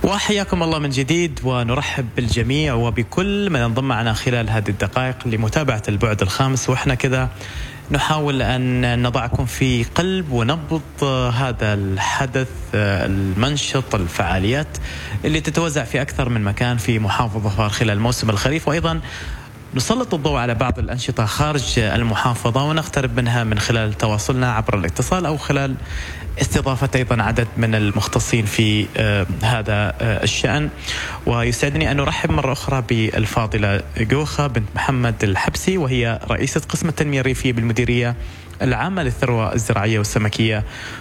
وحياكم الله من جديد، ونرحب بالجميع وبكل من انضم معنا خلال هذه الدقائق لمتابعة البعد الخامس. وإحنا كذا نحاول أن نضعكم في قلب ونبض هذا الحدث المنشط، الفعاليات اللي تتوزع في أكثر من مكان في محافظة ظفار خلال موسم الخريف، وأيضا نسلط الضوء على بعض الأنشطة خارج المحافظة ونقترب منها من خلال تواصلنا عبر الاتصال أو خلال استضافة أيضا عدد من المختصين في هذا الشأن. ويسعدني أن نرحب مرة أخرى بالفاضلة جوخة بنت محمد الحبسي، وهي رئيسة قسم التنمية الريفية بالمديرية العامة للثروة الزراعية والسمكية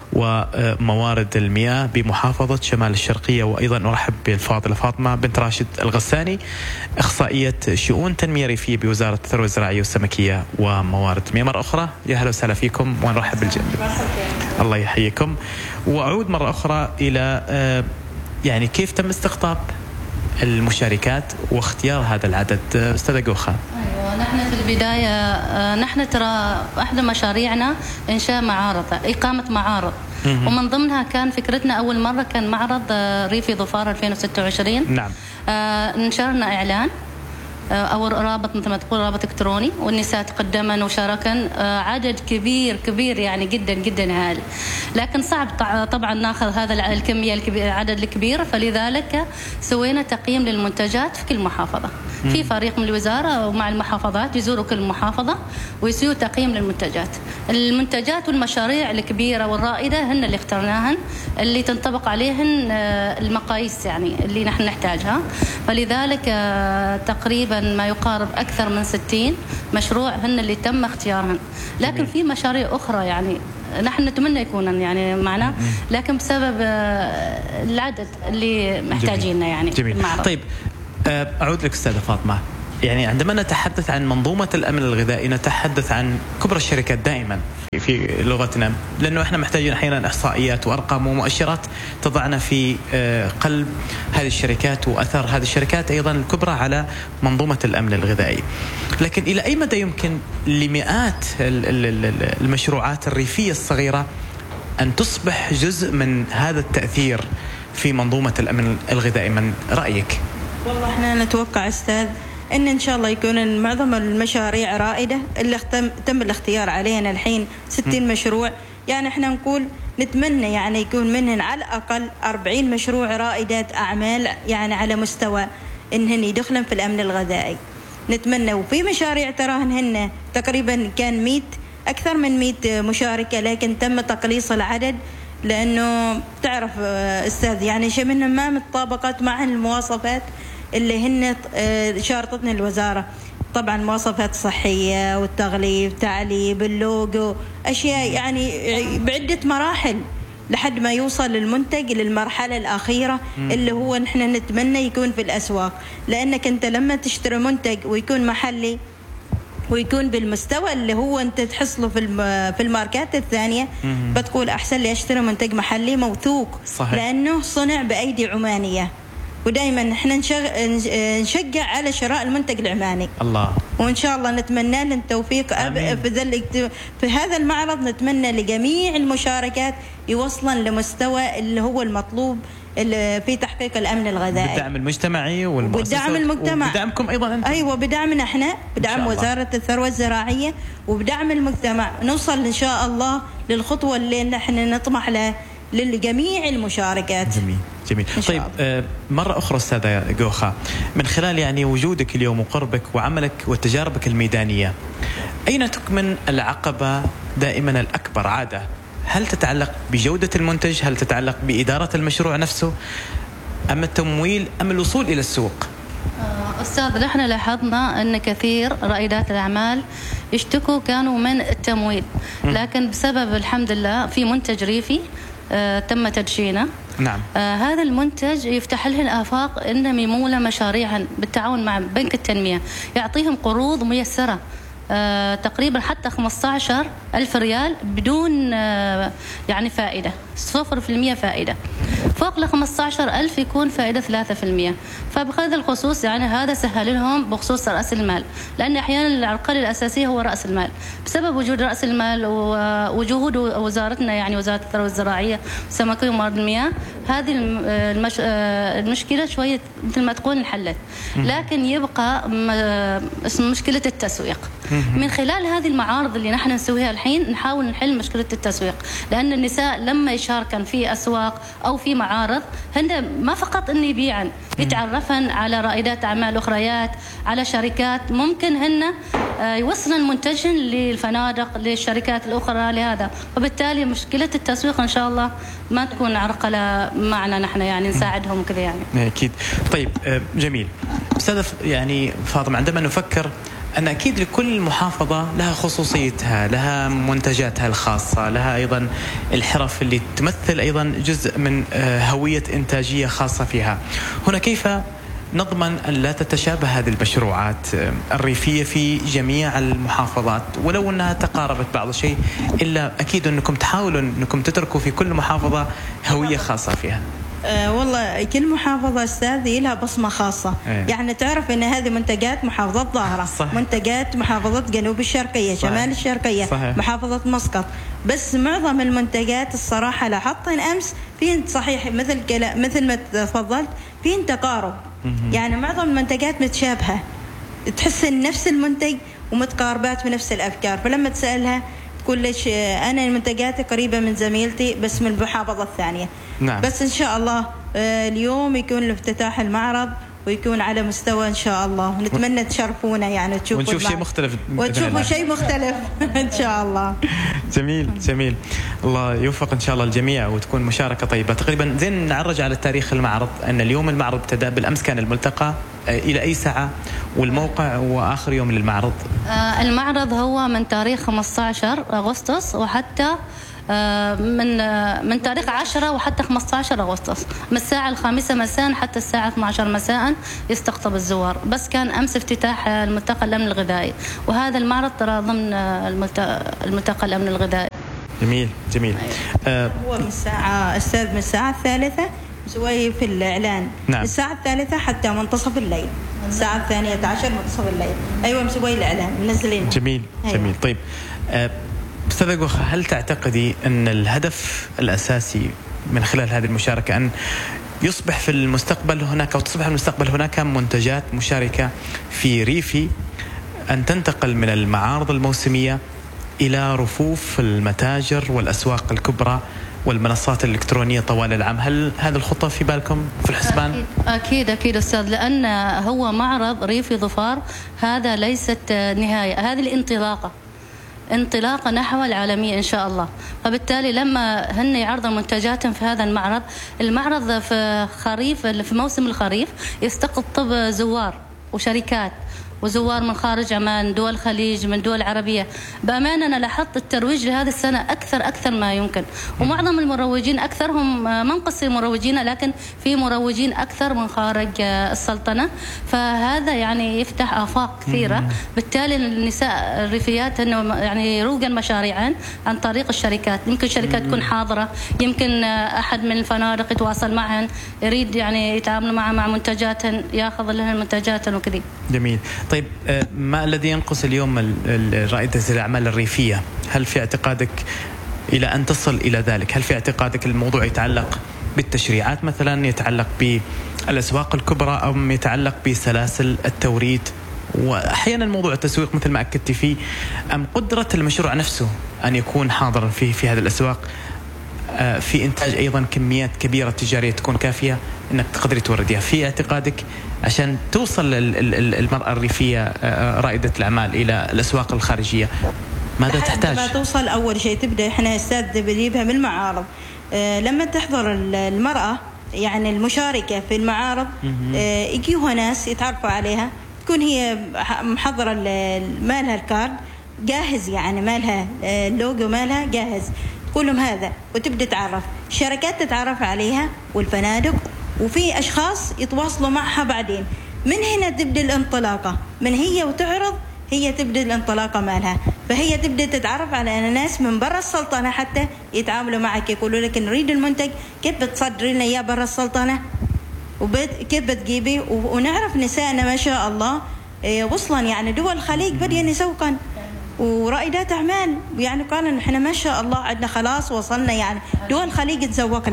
وموارد المياه بمحافظة شمال الشرقية. وأيضا نرحب بالفاضلة فاطمة بنت راشد الغساني، أخصائية شؤون تنمية ريفية بوزارة الثروة الزراعية والسمكية وموارد المياه. مرة أخرى يا هلا وسهلا فيكم ونرحب بالجميع. الله يحييكم. وأعود مرة أخرى إلى يعني كيف تم استقطاب المشاركات واختيار هذا العدد؟ أستاذة جوخة. أيوة، نحن في البداية نحن ترى أحد مشاريعنا إنشاء معارض، إقامة معارض، ومن ضمنها كان فكرتنا أول مرة كان معرض ريفي ظفار 2026. نعم. نشرنا إعلان أو رابط مثل ما تقول رابط إلكتروني، والنساء تقدمن وشاركن عدد كبير يعني جدا هائل، لكن صعب طبعا ناخذ هذا الكمية العدد الكبير، فلذلك سوينا تقييم للمنتجات في كل محافظة. في فريق من الوزارة ومع المحافظات يزوروا كل محافظة ويسووا تقييم للمنتجات. المنتجات والمشاريع الكبيرة والرائدة هن اللي اخترناهن، اللي تنطبق عليهن المقاييس يعني اللي نحن نحتاجها، فلذلك تقريبا ما يقارب أكثر من 60 مشروع هن اللي تم اختيارهن. لكن في مشاريع أخرى يعني نحن نتمنى يكونن يعني معنا، لكن بسبب العدد اللي محتاجينه يعني. جميل. طيب أعود لك أستاذة فاطمة، يعني عندما نتحدث عن منظومة الأمن الغذائي نتحدث عن كبرى الشركات دائما في لغتنا، لأنه إحنا محتاجين أحيانا إحصائيات وأرقام ومؤشرات تضعنا في قلب هذه الشركات وأثر هذه الشركات أيضا الكبرى على منظومة الأمن الغذائي. لكن إلى أي مدى يمكن لمئات المشروعات الريفية الصغيرة أن تصبح جزء من هذا التأثير في منظومة الأمن الغذائي؟ من رأيك؟ والله احنا نتوقع استاذ ان شاء الله يكون معظم المشاريع رائده اللي تم الاختيار علينا الحين 60 مشروع، يعني احنا نقول نتمنى يعني يكون منهن على الاقل 40 مشروع رائدات اعمال يعني على مستوى انهن يدخلن في الامن الغذائي. نتمنى. وفي مشاريع تراهن تقريبا كان 100 اكثر من 100 مشاركه، لكن تم تقليص العدد لانه تعرف استاذ يعني شيء منهم ما متطابقت مع المواصفات اللي هن شارطتنا الوزارة. طبعا مواصفات صحية والتغليف تعليب اللوجو أشياء يعني بعدة مراحل لحد ما يوصل المنتج للمرحلة الأخيرة اللي هو نحن نتمنى يكون في الأسواق. لأنك أنت لما تشتري منتج ويكون محلي ويكون بالمستوى اللي هو أنت تحصله في الماركات الثانية، بتقول أحسن لي أشتري منتج محلي موثوق. صحيح. لأنه صنع بأيدي عمانية، ودائما احنا نشجع على شراء المنتج العماني. الله. وان شاء الله نتمنى لنا التوفيق في هذا المعرض. نتمنى لجميع المشاركات يوصلن لمستوى اللي هو المطلوب في تحقيق الامن الغذائي بالدعم المجتمعي والمؤسسات وبدعم المجتمع وبدعمكم ايضا انت. ايوه، بدعمنا احنا، بدعم وزاره الثروه الزراعيه وبدعم المجتمع، نوصل ان شاء الله للخطوه اللي نحن نطمح لها للجميع المشاركات. جميل. طيب مرة أخرى أستاذة جوخة، من خلال يعني وجودك اليوم وقربك وعملك وتجاربك الميدانية، أين تكمن العقبة دائما الأكبر عادة؟ هل تتعلق بجودة المنتج؟ هل تتعلق بإدارة المشروع نفسه؟ أم التمويل؟ أم الوصول إلى السوق؟ أستاذ، نحن لاحظنا أن كثير رائدات الأعمال يشتكوا كانوا من التمويل، لكن بسبب الحمد لله في منتج ريفي تم تدشينه. نعم. هذا المنتج يفتح لهم آفاق إنهم يمولوا مشاريعهم بالتعاون مع بنك التنمية، يعطيهم قروض ميسرة تقريبا حتى 15,000 ريال بدون يعني فائدة، 0% فائدة. فوق ل 15,000 يكون فائدة 3%. فبهذا الخصوص يعني هذا سهل لهم بخصوص رأس المال، لأن أحيانا العرقلة الأساسية هو رأس المال. بسبب وجود رأس المال وجهود وزارتنا يعني وزارة الثروة الزراعية والسمكية وموارد المياه هذه المشكلة شوية مثل ما تقول انحلت، لكن يبقى مشكلة التسويق. من خلال هذه المعارض اللي نحن نسويها الحين نحاول نحل مشكلة التسويق، لأن النساء لما يشاركن في أسواق أو في معارض هن ما فقط إن يبيعن، يتعرفن على رائدات أعمال أخريات، على شركات ممكن هن يوصلن منتجهن للفنادق للشركات الأخرى لهذا، وبالتالي مشكلة التسويق إن شاء الله ما تكون عرقلة معنا نحن، يعني نساعدهم كذا يعني. أكيد. طيب جميل. أستاذة يعني فاطمة، عندما نفكر أن أكيد لكل محافظة لها خصوصيتها، لها منتجاتها الخاصة، لها أيضا الحرف اللي تمثل أيضا جزء من هوية إنتاجية خاصة فيها. هنا كيف نضمن أن لا تتشابه هذه المشروعات الريفية في جميع المحافظات، ولو أنها تقاربت بعض الشيء، إلا أكيد أنكم تحاولوا أنكم تتركوا في كل محافظة هوية خاصة فيها؟ والله كل محافظة أستاذ لها بصمة خاصة. يعني تعرف أن هذه منتجات محافظة ظاهرة، منتجات محافظة جنوب الشرقية، شمال الشرقية، محافظة مسقط. بس معظم المنتجات الصراحة لاحظت أمس في صحيح مثل ما تفضلت في تقارب، يعني معظم المنتجات متشابهة، تحس إن نفس المنتج ومتقاربات في نفس الأفكار. فلما تسألها تقول لك أنا منتجاتي قريبة من زميلتي بس من المحافظة الثانية. نعم. بس إن شاء الله اليوم يكون الافتتاح المعرض ويكون على مستوى إن شاء الله، ونتمنى تشرفونا يعني ونشوف شيء مختلف وتشوفوا شيء مختلف إن شاء الله. جميل جميل، الله يوفق إن شاء الله الجميع وتكون مشاركة طيبة. تقريبا زين نعرج على تاريخ المعرض، أن اليوم المعرض ابتدأ بالأمس، كان الملتقى إلى أي ساعة والموقع وآخر يوم للمعرض؟ المعرض هو من تاريخ 15 أغسطس وحتى من تاريخ 10 وحتى 15 أغسطس، من الساعة 5 مساء حتى الساعة 12 مساء يستقطب الزوار. بس كان أمس افتتاح الملتقى الأمن الغذائي، وهذا المعرض ترى ضمن الملتقى الأمن الغذائي. جميل جميل. هو من الساعة أستاذ من الساعة 3 مسوي في الإعلان. نعم. الساعة 3 حتى منتصف الليل، الساعة 12 منتصف الليل. أيوة مسوي الإعلان منزلين. جميل. أيوة. جميل. طيب أستاذة جوخة، هل تعتقدي أن الهدف الأساسي من خلال هذه المشاركة أن يصبح في المستقبل هناك، أو تصبح في المستقبل هناك منتجات مشاركة في ريفي أن تنتقل من المعارض الموسمية إلى رفوف المتاجر والأسواق الكبرى والمنصات الإلكترونية طوال العام؟ هل هذه الخطة في بالكم في الحسبان؟ أكيد أكيد أستاذ، لأن هو معرض ريفي ظفار، هذا ليست نهاية، هذه انطلاقة نحو العالمية إن شاء الله. فبالتالي لما هن يعرضوا منتجاتهم في هذا المعرض في خريف، في موسم الخريف يستقطب زوار وشركات وزوار من خارج عمان، دول الخليج، من دول عربية. بأمانة أنا لاحظت الترويج لهذه السنة أكثر ما يمكن، ومعظم المروجين أكثرهم ما نقص المروجين، لكن في مروجين أكثر من خارج السلطنة، فهذا يعني يفتح آفاق كثيرة. بالتالي النساء الريفيات إنه يعني يروجن مشاريعهن عن طريق الشركات، يمكن شركات تكون حاضرة، يمكن أحد من الفنادق يتواصل معهن يريد يعني يتعاملوا مع منتجاتهن، ياخذ لهن منتجاتهن وكذي. جميل. طيب ما الذي ينقص اليوم رائدة الأعمال الريفية؟ هل في اعتقادك إلى أن تصل إلى ذلك؟ هل في اعتقادك الموضوع يتعلق بالتشريعات مثلا، يتعلق بالأسواق الكبرى، أو يتعلق بسلاسل التوريد، وأحيانا موضوع التسويق مثل ما أكدت فيه، أم قدرة المشروع نفسه أن يكون حاضرا في هذه الأسواق في إنتاج أيضا كميات كبيرة تجارية تكون كافية أنك تقدري تورديها؟ في اعتقادك عشان توصل المرأة الريفية رائدة الأعمال إلى الأسواق الخارجية ماذا تحتاج؟ ما توصل أول شيء تبدأ، إحنا أستاذ بنجيبها من المعارض. لما تحضر المرأة يعني المشاركة في المعارض يجيوها ناس يتعرفوا عليها، تكون هي محضرة مالها الكارد جاهز، يعني مالها اللوجو مالها جاهز، تقول لهم هذا، وتبدأ تعرف الشركات تتعرف عليها والفنادق، وفي أشخاص يتواصلوا معها بعدين. من هنا تبدأ الانطلاقة، من هي وتعرض هي تبدأ الانطلاقة مالها. فهي تبدأ تتعرف على ناس من برا السلطنة حتى يتعاملوا معك، يقولوا لك نريد المنتج، كيف بتصدرين لنا إياه برا السلطنة، وكيف بتجيبي. ونعرف نسائنا ما شاء الله وصلا يعني دول الخليج بدأن يسوقن، ورائدات أعمال يعني قالوا إحنا ما شاء الله عندنا خلاص وصلنا، يعني دول الخليج تسوق لهن.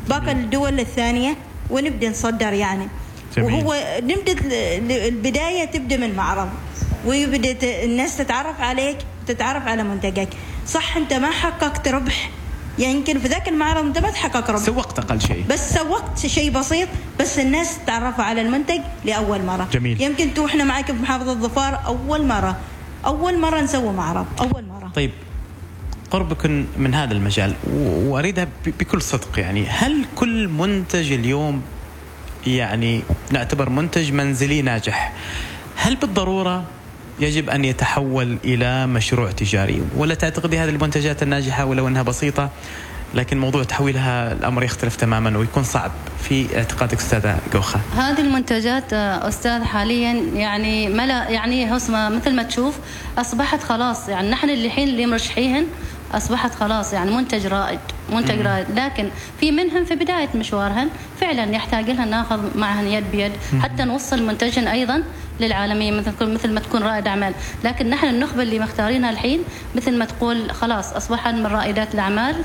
باقي الدول الثانية ونبدأ نصدر يعني. جميل. وهو نبدأ البداية تبدأ من معرض، ويبدأ الناس تتعرف عليك، تتعرف على منتجك. صح أنت ما حققت ربح، يعني يمكن في ذاك المعرض أنت ما تحقق ربح، سوقت أقل شيء، بس سوقت شيء بسيط، بس الناس تعرفوا على المنتج لأول مرة. جميل. يمكن توحنا معك في محافظة ظفار أول مرة نسوي معرض، أول مرة. طيب قربكم من هذا المجال وأريدها بكل صدق، يعني هل كل منتج اليوم يعني نعتبر منتج منزلي ناجح هل بالضرورة يجب أن يتحول إلى مشروع تجاري، ولا تعتقدي هذه المنتجات الناجحة ولو أنها بسيطة لكن موضوع تحويلها الأمر يختلف تماما ويكون صعب في اعتقادك أستاذة جوخة؟ هذه المنتجات أستاذ حاليا يعني يعني مثل ما تشوف أصبحت خلاص، يعني نحن الحين اللي مرشحيهن أصبحت خلاص يعني منتج رائد، لكن في منهم في بداية مشوارهن فعلا يحتاج لها ناخذ معهن يد بيد حتى نوصل منتجهن أيضا للعالمية مثل ما تكون رائد أعمال. لكن نحن النخبة اللي مختارينها الحين مثل ما تقول خلاص أصبحن من رائدات الأعمال،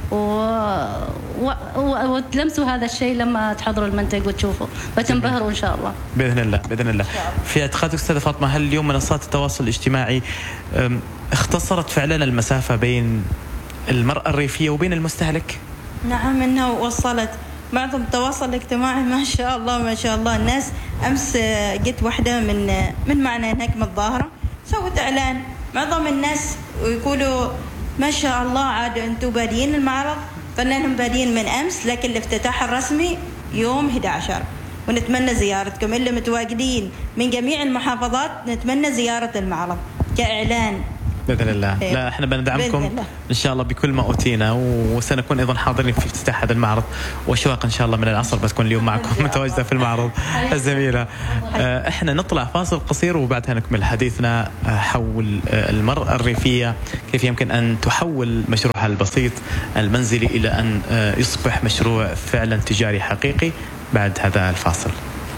وتلمسوا هذا الشيء لما تحضروا المنتج وتشوفوا وتنبهروا إن شاء الله. بإذن الله. في اعتقادك أستاذة فاطمة هل اليوم منصات التواصل الاجتماعي اختصرت فعلا المسافة بين المرأة الريفية وبين المستهلك؟ نعم، إنها وصلت معظم التواصل الاجتماعي ما شاء الله. الناس أمس جت واحدة من معنا هناك من الظاهرة سوت إعلان، معظم الناس يقولوا ما شاء الله عاد أنتم بادين المعرض، قلنا لهم بادين من أمس لكن الافتتاح الرسمي يوم 11، ونتمنى زيارتكم اللي متواجدين من جميع المحافظات، نتمنى زيارة المعرض كإعلان بإذن الله. لا احنا بندعمكم ان شاء الله بكل ما اوتينا، وسنكون ايضا حاضرين في افتتاح هذا المعرض، واشواق ان شاء الله من العصر بتكون اليوم معكم متواجده في المعرض الزميله. احنا نطلع فاصل قصير وبعدها نكمل حديثنا حول المرأة الريفيه، كيف يمكن ان تحول مشروعها البسيط المنزلي الى ان يصبح مشروع فعلا تجاري حقيقي بعد هذا الفاصل.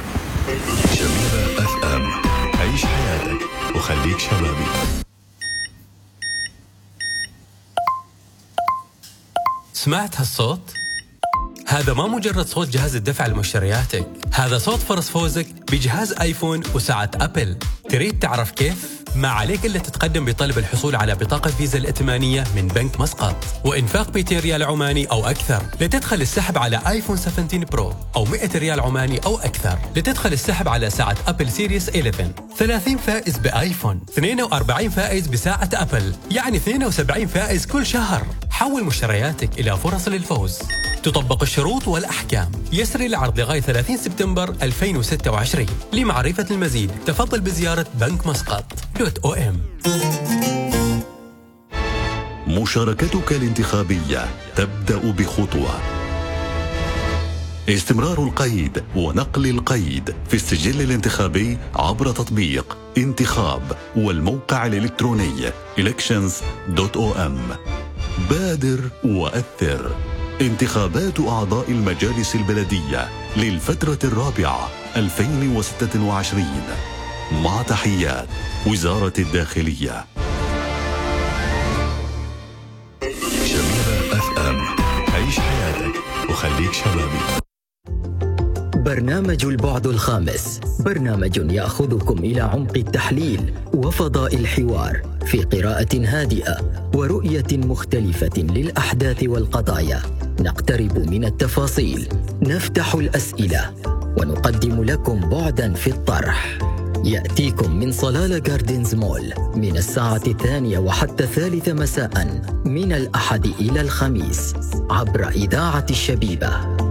جميلة FM، عيش حياتك وخليك شبابي. سمعت هالصوت؟ هذا ما مجرد صوت جهاز الدفع لمشترياتك، هذا صوت فرص فوزك بجهاز آيفون وساعة أبل. تريد تعرف كيف؟ ما عليك إلا تتقدم بطلب الحصول على بطاقة فيزا الائتمانية من بنك مسقط وإنفاق 200 ريال عماني أو أكثر لتدخل السحب على آيفون 17 برو، أو 100 ريال عماني أو أكثر لتدخل السحب على ساعة أبل سيريس 11. 30 فائز بآيفون، 42 فائز بساعة أبل، يعني 72 فائز كل شهر. حول مشترياتك إلى فرص للفوز. تطبق الشروط والأحكام. يسري العرض لغاية 30 سبتمبر 2026. لمعرفة المزيد تفضل بزيارة بنك مسقط.om. مشاركتك الانتخابية تبدأ بخطوة. استمرار القيد ونقل القيد في السجل الانتخابي عبر تطبيق انتخاب والموقع الإلكتروني elections.om. بادر وأثر. انتخابات أعضاء المجالس البلدية للفترة الرابعة 2026 مع تحيات وزارة الداخلية. جميلة FM، عيش حياتك وخليك شبابي. برنامج البعد الخامس، برنامج يأخذكم إلى عمق التحليل وفضاء الحوار في قراءة هادئة ورؤية مختلفة للأحداث والقضايا. نقترب من التفاصيل، نفتح الأسئلة، ونقدم لكم بعداً في الطرح. يأتيكم من صلالة جاردنز مول من الساعة 2 وحتى 3 مساء من الأحد إلى الخميس عبر إذاعة الشبيبة.